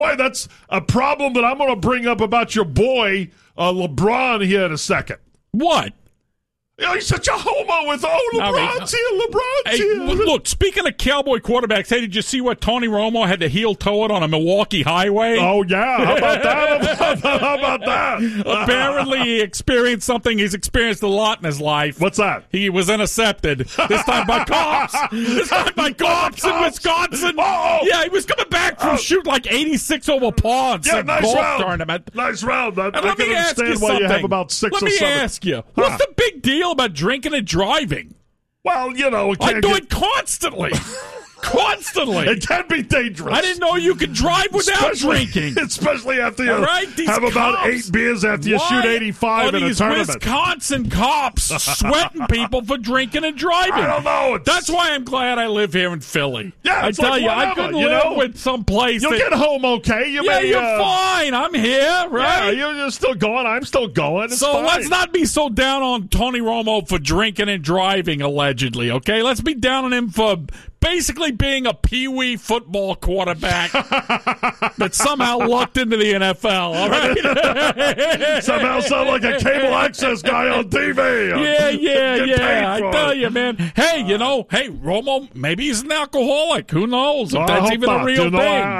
Why, that's a problem that I'm going to bring up about your boy LeBron here in a second. What? He's such a homo with, LeBron's here. Look, speaking of cowboy quarterbacks, hey, did you see what Tony Romo had to heel toe it on a Milwaukee highway? Oh, yeah. How about that? How about that? Apparently, he experienced something he's experienced a lot in his life. What's that? He was intercepted. This time by cops. In Wisconsin. Oh. Yeah, he was coming back from shoot like 86 over par. Yeah, nice golf round. Tournament. Nice round. I let can me ask you understand why something. you have about 6 let or 7. me ask you, what's the big deal about drinking and driving? Well, I do it constantly. Constantly. It can be dangerous. I didn't know you could drive without drinking. Especially after you have about cops, 8 beers after you shoot 85 in a tournament. Wisconsin cops sweating people for drinking and driving. I don't know. That's why I'm glad I live here in Philly. Yeah, I tell you, I couldn't live with some place. You'll get home okay. You're fine. I'm here, right? Yeah, you're still going. I'm still going. It's so fine. let's not be so down on Tony Romo for drinking and driving, allegedly, okay? Let's be down on him for basically being a peewee football quarterback that somehow lucked into the NFL. All right? Somehow sound like a cable access guy on TV. Yeah. I tell you, man. Hey, Romo, maybe he's an alcoholic. Who knows if that's even a real thing?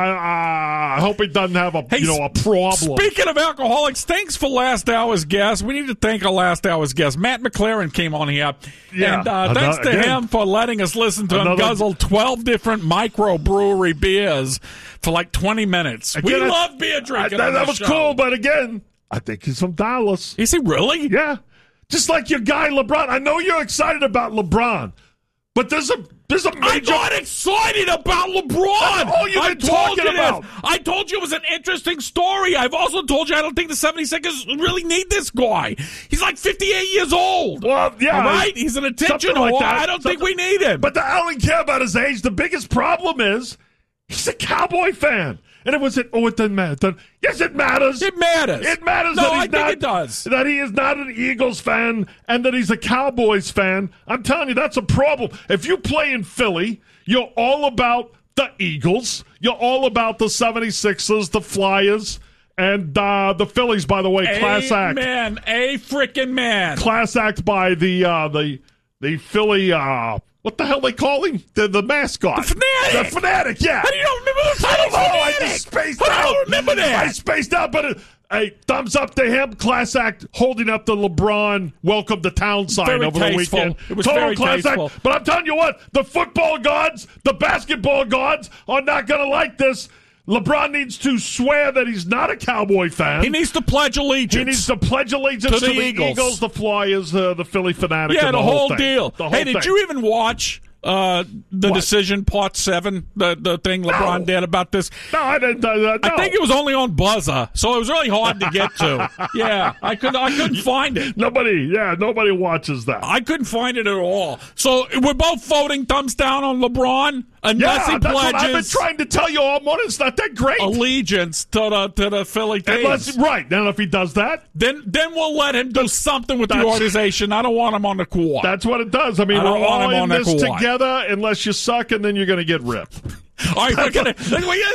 I hope he doesn't have a problem. Speaking of alcoholics, thanks for last hour's guest. We need to thank our last hour's guest. Matt McLaren came on here. Yeah. And thanks to him for letting us listen to him guzzle 12 different microbrewery beers for like 20 minutes. We love beer drinking. That was cool, but again, I think he's from Dallas. Is he really? Yeah. Just like your guy LeBron. I know you're excited about LeBron, but there's a major... I'm not excited about LeBron. That's all you've been talking about. I told you it was an interesting story. I've also told you I don't think the 76ers really need this guy. He's like 58 years old. Well, yeah. All right? He's an attention whore. Like I don't think we need him. But I don't care about his age. The biggest problem is he's a Cowboy fan. And it doesn't matter. Yes, it matters. It matters. It matters it does. That he is not an Eagles fan and that he's a Cowboys fan. I'm telling you, that's a problem. If you play in Philly, you're all about the Eagles. You're all about the 76ers, the Flyers, and the Phillies, by the way. Class act. A freaking man. Class act by the Philly... what the hell they call him? The mascot. The Fanatic. The Fanatic, yeah. How do you don't remember the I don't know. Fanatic? I just spaced out. I don't remember that. I spaced out, but hey, thumbs up to him. Class act holding up the LeBron welcome to town sign very over tasteful. the weekend. It was Total very class tasteful. act. But I'm telling you what, the football gods, the basketball gods are not going to like this. LeBron needs to swear that he's not a Cowboy fan. He needs to pledge allegiance. He needs to pledge allegiance to the Eagles, the Flyers, the Philly Fanatic. Yeah, and the whole thing. deal. Hey, did you even watch the decision, part 7, the thing LeBron did about this? No, I didn't. No. I think it was only on Buzzer, so it was really hard to get to. Yeah, I couldn't find it. Nobody watches that. I couldn't find it at all. So we're both voting thumbs down on LeBron unless he that's what I've been pledges trying to tell you all morning. It's not that great. allegiance to the Philly teams. Right. Now, if he does that, Then we'll let him do something with the organization. I don't want him on the court. that's what it does. I mean, I we're don't want all him in on the this court. together unless you suck, and then you're going to get ripped. All right, you want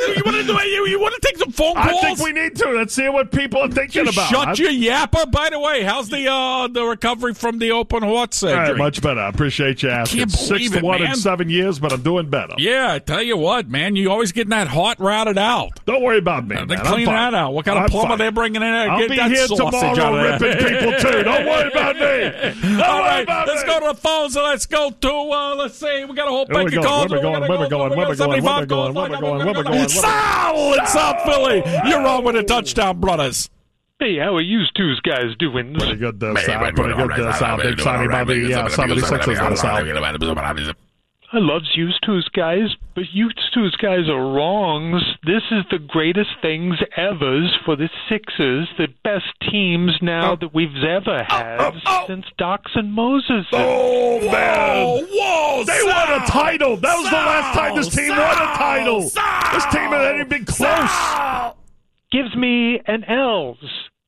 to take some phone calls? I think we need to. Let's see what people are thinking about. Shut your yapper. By the way, how's the recovery from the open heart surgery? All right, much better. I appreciate you asking. Can't believe 6-1 man. in 7 years, but I'm doing better. Yeah, I tell you what, man, you always getting that heart routed out. Don't worry about me. They man. clean that out. What kind of plumber they're bringing in there? I'll Get be that here sausage tomorrow out of there. ripping people too. Don't worry about me. All right, let's go to the phones and let's go to let's see. We got a whole bunch of calls. Where we going? Solid South Philly. You're on with the Touchdown Brothers. Hey, how are you two guys doing? Pretty good, Sal. Big signing by the 76ers, Sal. I love you two guys, but you two guys are wrongs. This is the greatest things evers for the Sixers, the best teams now that we've ever had since Docs and Moses. Oh, man. Whoa, They won a title. That was the last time this team won a title. This team hasn't even been close. Gives me an L's.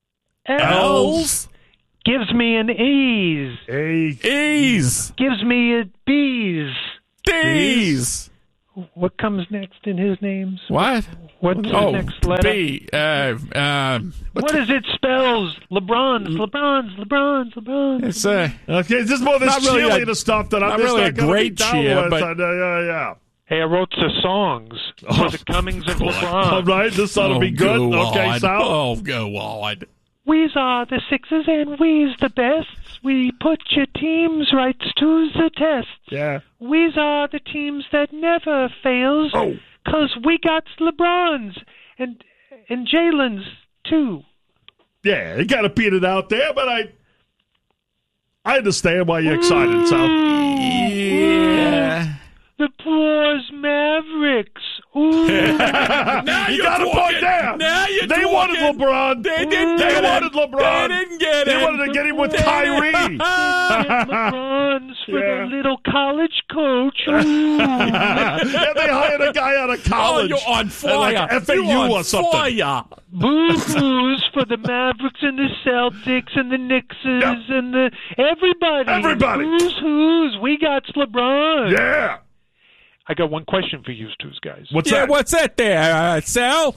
L's? Gives me an E's. E's. Gives me a B's. D's. What comes next in his names? What? What's the next letter? B. What does it spells? LeBron's. It's Okay, this is more this Not really cheerleader stuff that I'm not just really not a gonna great be down cheer, with. but- yeah. Hey, I wrote the songs for the comings of All LeBron. right, this ought to be good. Go Okay, on. Sal. Oh, go on. We's are the Sixers and we's the best. We put your teams right to the test. Yeah. We's are the teams that never fails. Oh. 'Cause we got LeBron's and Jalen's too. Yeah, you got to beat it out there, but I understand why you're excited, Sal. Yeah. The Paws Mavericks. Ooh. Now You you're got a point talking. there. Now you're They talking. wanted LeBron. They didn't They get wanted him. LeBron. They didn't get They him. wanted to get him with Kyrie. LeBron's for Yeah. the little college coach. Ooh. Yeah, they hired a guy out of Oh, college. you're on fire. Like FAU You're on or something. fire. Boo-boos for the Mavericks and the Celtics and the Knickses and the everybody. Everybody. Who's? We got LeBron. Yeah. I got one question for you two guys. What's Yeah, that? what's that there, Sal?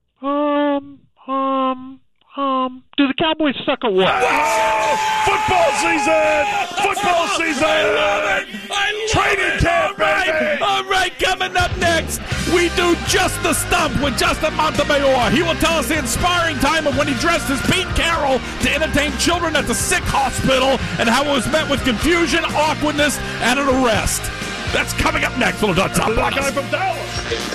Do the Cowboys suck or what? Whoa! Football season! Football season! I love it! Training camp, baby! All right, coming up next, we do Just the Stump with Justin Montemayor. He will tell us the inspiring time of when he dressed as Pete Carroll to entertain children at the sick hospital and how it was met with confusion, awkwardness, and an arrest. That's coming up next. Little Dot Top That guy from Dallas.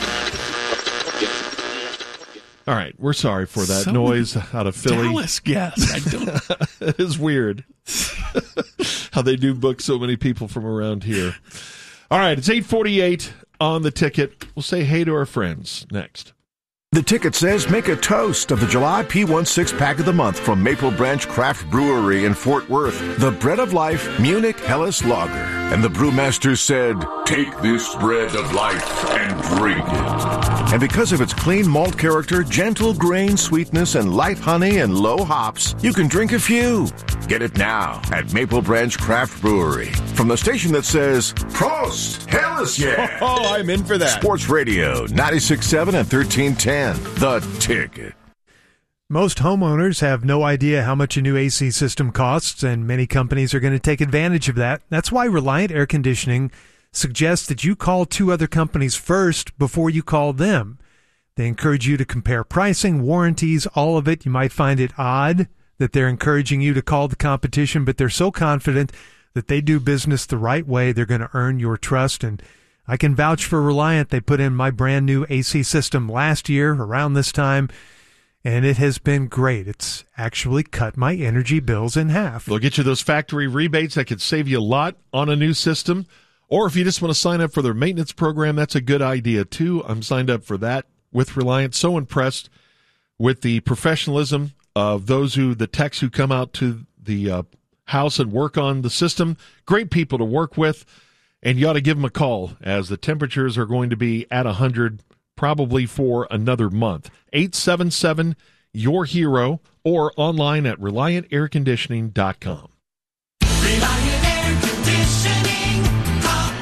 All right, we're sorry for that noise out of Philly. Dallas, yes. I don't. It is weird how they do book so many people from around here. All right, it's 8:48 on the ticket. We'll say hey to our friends next. The ticket says make a toast of the July P16 pack of the month from Maple Branch Craft Brewery in Fort Worth, the Bread of Life Munich Helles Lager. And the brewmaster said, take this bread of life and drink it. And because of its clean malt character, gentle grain sweetness, and light honey and low hops, you can drink a few. Get it now at Maple Branch Craft Brewery. From the station that says, Prost! Helles yeah! Oh, I'm in for that. Sports Radio, 96.7 and 1310. The Ticket. Most homeowners have no idea how much a new AC system costs, and many companies are going to take advantage of that. That's why Reliant Air Conditioning suggests that you call two other companies first before you call them. They encourage you to compare pricing, warranties, all of it. You might find it odd that they're encouraging you to call the competition, but they're so confident that they do business the right way, they're going to earn your trust. And I can vouch for Reliant. They put in my brand new AC system last year around this time, and it has been great. It's actually cut my energy bills in half. They'll get you those factory rebates that could save you a lot on a new system. Or if you just want to sign up for their maintenance program, that's a good idea too. I'm signed up for that with Reliant. So impressed with the professionalism of the techs who come out to the house and work on the system. Great people to work with. And you ought to give them a call, as the temperatures are going to be at 100 probably for another month. 877-YOUR-HERO or online at ReliantAirConditioning.com. Reliant Air Conditioning. Call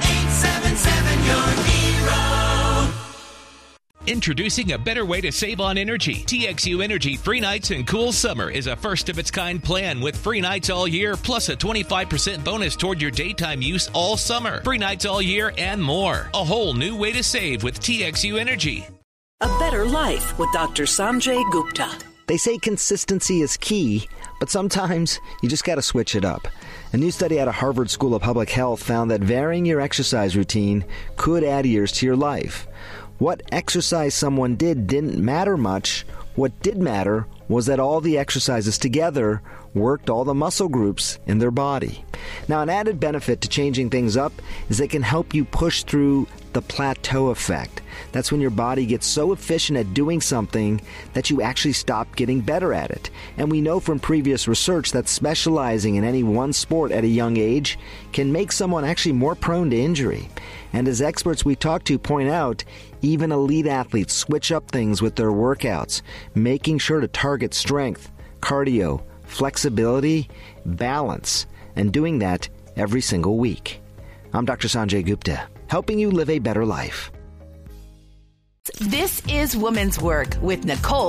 877-YOUR-HERO. Introducing a better way to save on energy. TXU Energy Free Nights and Cool Summer is a first-of-its-kind plan with free nights all year, plus a 25% bonus toward your daytime use all summer. Free nights all year and more. A whole new way to save with TXU Energy. A Better Life with Dr. Sanjay Gupta. They say consistency is key, but sometimes you just got to switch it up. A new study out of Harvard School of Public Health found that varying your exercise routine could add years to your life. What exercise someone did didn't matter much. What did matter was that all the exercises together worked all the muscle groups in their body. Now, an added benefit to changing things up is they can help you push through the plateau effect. That's when your body gets so efficient at doing something that you actually stop getting better at it. And we know from previous research that specializing in any one sport at a young age can make someone actually more prone to injury. And as experts we talk to point out, even elite athletes switch up things with their workouts, making sure to target strength, cardio, flexibility, balance, and doing that every single week. I'm Dr. Sanjay Gupta, helping you live a better life. This is Woman's Work with Nicole